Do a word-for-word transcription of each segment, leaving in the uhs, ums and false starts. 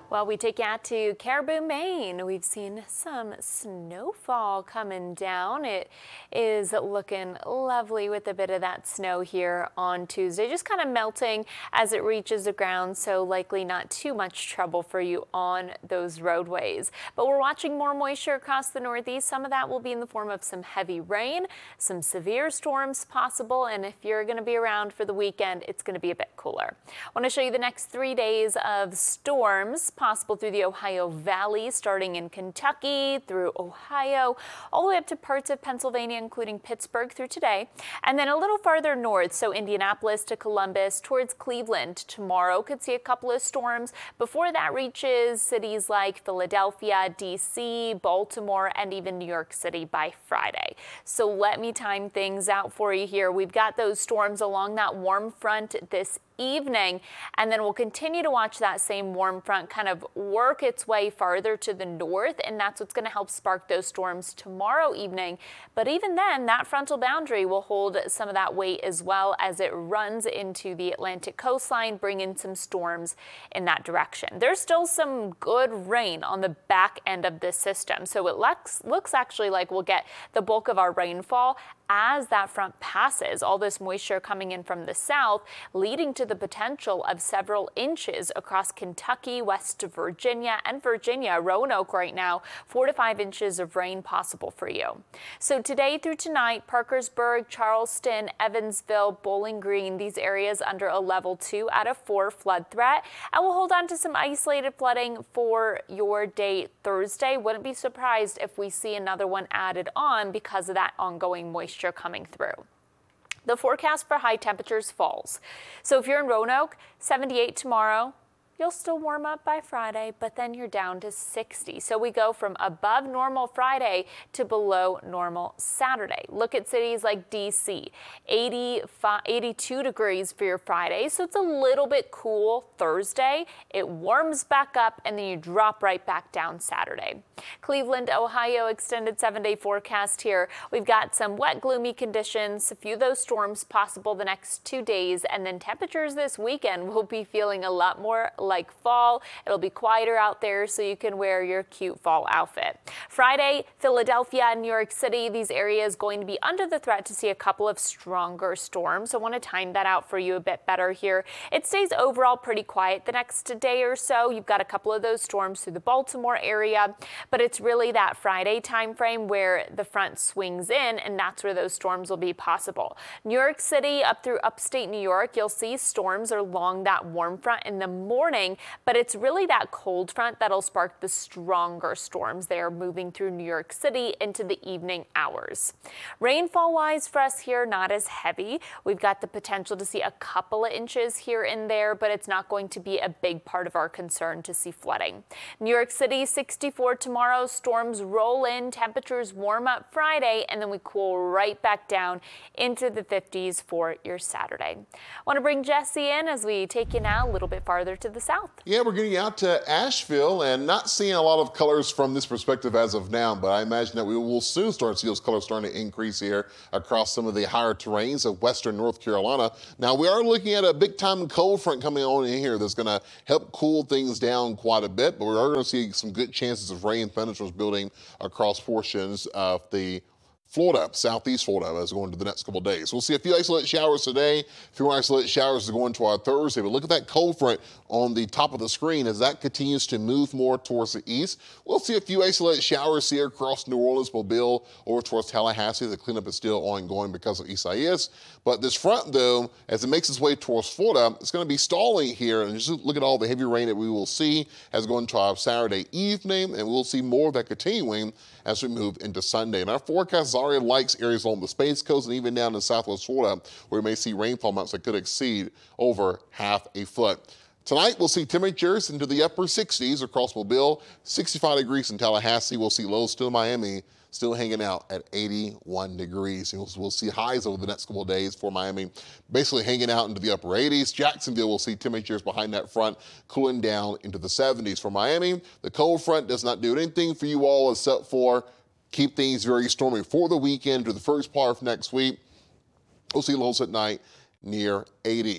Well, we take you out to Caribou, Maine. We've seen some snowfall coming down. It is looking lovely with a bit of that snow here on Tuesday, just kind of melting as it reaches the ground, so likely not too much trouble for you on those roadways. But we're watching more moisture across the Northeast. Some of that will be in the form of some heavy rain, some severe storms possible, and if you're going to be around for the weekend, it's going to be a bit cooler. I want to show you the next three days of storms possible through the Ohio Valley, starting in Kentucky through Ohio, all the way up to parts of Pennsylvania, including Pittsburgh through today, and then a little farther north, so Indianapolis to Columbus towards Cleveland. Tomorrow could see a couple of storms before that reaches cities like Philadelphia, D C, Baltimore, and even New York City by Friday. So let me time things out for you here. We've got those storms along that warm front this evening, and then we'll continue to watch that same warm front kind of work its way farther to the north, and that's what's going to help spark those storms tomorrow evening. But even then, that frontal boundary will hold some of that weight as well as it runs into the Atlantic coastline, bringing some storms in that direction. There's still some good rain on the back end of this system, so it looks, looks actually like we'll get the bulk of our rainfall as that front passes. All this moisture coming in from the south, leading to the potential of several inches across Kentucky, west to Virginia, and Virginia, Roanoke right now, four to five inches of rain possible for you. So today through tonight, Parkersburg, Charleston, Evansville, Bowling Green, these areas under a level two out of four flood threat, and we'll hold on to some isolated flooding for your day Thursday. Wouldn't be surprised if we see another one added on because of that ongoing moisture coming through. The forecast for high temperatures falls. So if you're in Roanoke, seventy-eight tomorrow. You'll still warm up by Friday, but then you're down to sixty. So we go from above normal Friday to below normal Saturday. Look at cities like D C, eighty-five, eighty-two degrees for your Friday. So it's a little bit cool Thursday. It warms back up and then you drop right back down Saturday. Cleveland, Ohio, extended seven day forecast here. We've got some wet, gloomy conditions, a few of those storms possible the next two days, and then temperatures this weekend will be feeling a lot more like fall. It'll be quieter out there, so you can wear your cute fall outfit. Friday, Philadelphia and New York City, these areas going to be under the threat to see a couple of stronger storms. So I want to time that out for you a bit better here. It stays overall pretty quiet the next day or so. You've got a couple of those storms through the Baltimore area, but it's really that Friday time frame where the front swings in, and that's where those storms will be possible. New York City up through upstate New York, you'll see storms along that warm front in the morning, but it's really that cold front that'll spark the stronger storms. They are moving through New York City into the evening hours. Rainfall wise for us here, not as heavy. We've got the potential to see a couple of inches here and there, but it's not going to be a big part of our concern to see flooding. New York City, sixty-four tomorrow. Storms roll in, temperatures warm up Friday, and then we cool right back down into the fifties for your Saturday. I want to bring Jesse in as we take you now a little bit farther to the south. Yeah, we're getting out to Asheville and not seeing a lot of colors from this perspective as of now, but I imagine that we will soon start to see those colors starting to increase here across some of the higher terrains of western North Carolina. Now, we are looking at a big time cold front coming on in here that's going to help cool things down quite a bit, but we are going to see some good chances of rain thunderstorms building across portions of the Florida, southeast Florida, as we go into the next couple of days. We'll see a few isolated showers today, a few isolated showers to go into our Thursday. But look at that cold front on the top of the screen as that continues to move more towards the east. We'll see a few isolated showers here across New Orleans, Mobile, over towards Tallahassee. The cleanup is still ongoing because of Isaias. But this front, though, as it makes its way towards Florida, it's going to be stalling here. And just look at all the heavy rain that we will see as we go into our Saturday evening, and we'll see more of that continuing as we move into Sunday. And our forecast already likes areas along the Space Coast and even down in southwest Florida, where we may see rainfall amounts that could exceed over half a foot. Tonight, we'll see temperatures into the upper sixties across Mobile, sixty-five degrees in Tallahassee. We'll see lows still in Miami, still hanging out at eighty-one degrees. We'll, we'll see highs over the next couple of days for Miami, basically hanging out into the upper eighties. Jacksonville will see temperatures behind that front cooling down into the seventies. For Miami, the cold front does not do anything for you all except for keep things very stormy for the weekend to the first part of next week. We'll see lows at night near eighty.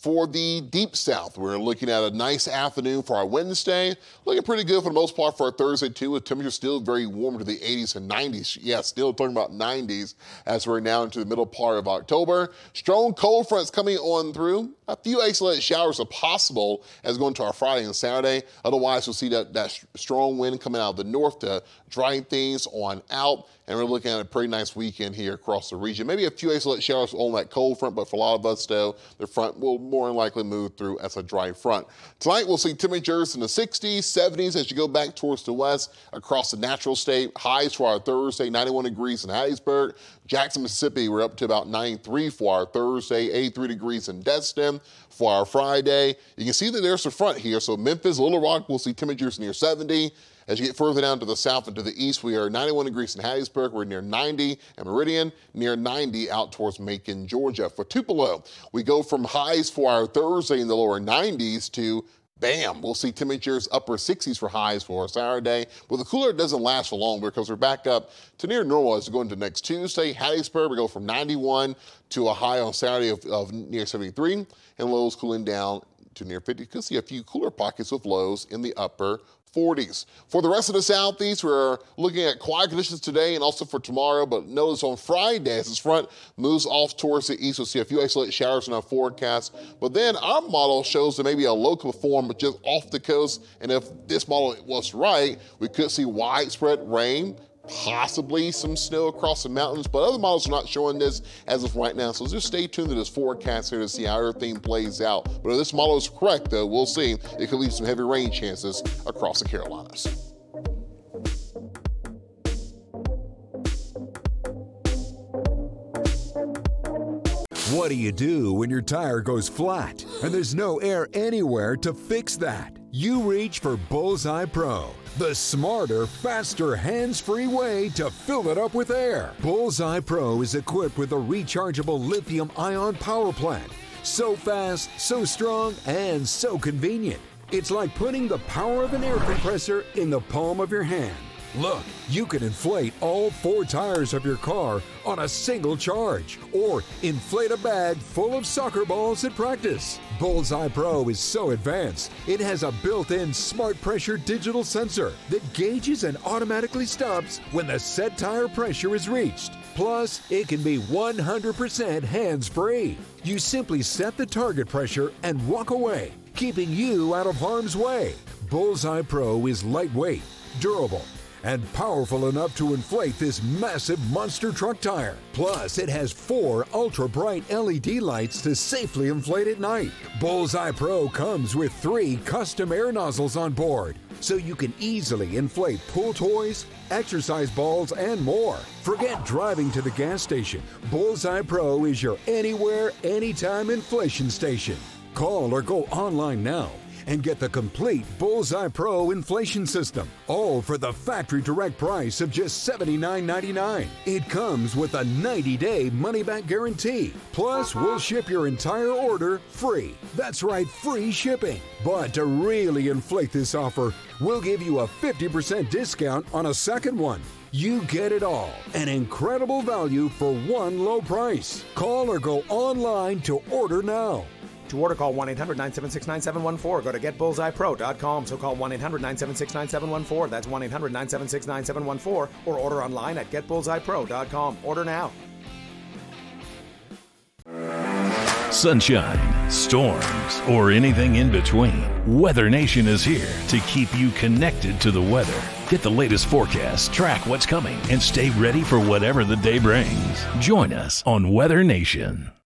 For the deep south, we're looking at a nice afternoon for our Wednesday. Looking pretty good for the most part for our Thursday too, with temperatures still very warm to the eighties and nineties. Yeah, still talking about nineties as we're now into the middle part of October. Strong cold fronts coming on through. A few isolated showers are possible as going to our Friday and Saturday. Otherwise, we'll see that, that strong wind coming out of the north to dry things on out. And we're looking at a pretty nice weekend here across the region. Maybe a few isolated showers on that cold front, but for a lot of us, though, the front will more than likely move through as a dry front. Tonight, we'll see temperatures in the sixties, seventies as you go back towards the west across the natural state. Highs for our Thursday, ninety-one degrees in Hattiesburg. Jackson, Mississippi, we're up to about ninety-three for our Thursday, eighty-three degrees in Destin. For our Friday, you can see that there's a front here. So Memphis, Little Rock, we'll see temperatures near seventy. As you get further down to the south and to the east, we are ninety-one degrees in Hattiesburg. We're near ninety in Meridian, near ninety out towards Macon, Georgia. For Tupelo, we go from highs for our Thursday in the lower nineties to bam, we'll see temperatures upper sixties for highs for Saturday. But the cooler doesn't last for long because we're back up to near normal as we go into next Tuesday. Hattiesburg, we go from ninety-one to a high on Saturday of, of near seventy-three, and lows cooling down to near fifty. You could see a few cooler pockets with lows in the upper forties. For the rest of the southeast, we're looking at quiet conditions today and also for tomorrow, but notice on Friday as this front moves off towards the east, we'll see a few isolated showers in our forecast. But then our model shows that maybe a local form just off the coast, and if this model was right, we could see widespread rain, possibly some snow across the mountains, but other models are not showing this as of right now. So just stay tuned to this forecast here to see how everything plays out. But if this model is correct, though, we'll see. It could lead to some heavy rain chances across the Carolinas. What do you do when your tire goes flat and there's no air anywhere to fix that? You reach for Bullseye Pro, the smarter, faster, hands-free way to fill it up with air. Bullseye Pro is equipped with a rechargeable lithium-ion power plant. So fast, so strong, and so convenient. It's like putting the power of an air compressor in the palm of your hand. Look, you can inflate all four tires of your car on a single charge, or inflate a bag full of soccer balls at practice. Bullseye Pro is so advanced, it has a built-in smart pressure digital sensor that gauges and automatically stops when the set tire pressure is reached. Plus, it can be one hundred percent hands-free. You simply set the target pressure and walk away, keeping you out of harm's way. Bullseye Pro is lightweight, durable, and powerful enough to inflate this massive monster truck tire. Plus, it has four ultra-bright L E D lights to safely inflate at night. Bullseye Pro comes with three custom air nozzles on board, so you can easily inflate pool toys, exercise balls, and more. Forget driving to the gas station. Bullseye Pro is your anywhere, anytime inflation station. Call or go online now and get the complete Bullseye Pro inflation system, all for the factory direct price of just seventy-nine ninety-nine. It comes with a ninety day money-back guarantee. Plus, we'll ship your entire order free. That's right, free shipping. But to really inflate this offer, we'll give you a fifty percent discount on a second one. You get it all. An incredible value for one low price. Call or go online to order now. To order, call one eight hundred nine seven six nine seven one four. Go to get bullseye pro dot com. So call one eight hundred nine seven six nine seven one four. That's one eight hundred nine seven six nine seven one four. Or order online at get bullseye pro dot com. Order now. Sunshine, storms, or anything in between, Weather Nation is here to keep you connected to the weather. Get the latest forecast, track what's coming, and stay ready for whatever the day brings. Join us on Weather Nation.